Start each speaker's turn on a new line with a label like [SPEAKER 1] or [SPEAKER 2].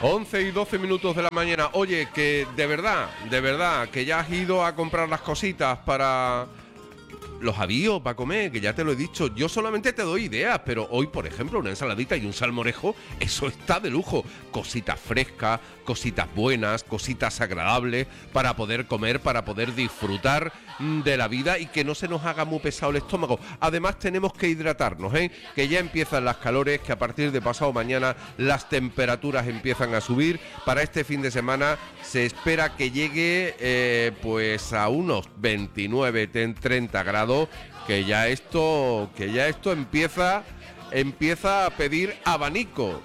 [SPEAKER 1] 11 y 12 minutos de la mañana. Oye, que de verdad, que ya has ido a comprar las cositas para los avíos para comer, que ya te lo he dicho. Yo solamente te doy ideas, pero hoy, por ejemplo, una ensaladita y un salmorejo, eso está de lujo. Cositas frescas, cositas buenas, cositas agradables para poder comer, para poder disfrutar de la vida y que no se nos haga muy pesado el estómago. Además, tenemos que hidratarnos, que ya empiezan las calores, que a partir de pasado mañana las temperaturas empiezan a subir. Para este fin de semana se espera que llegue pues a unos 29, 30 grados, que ya esto empieza a pedir abanicos.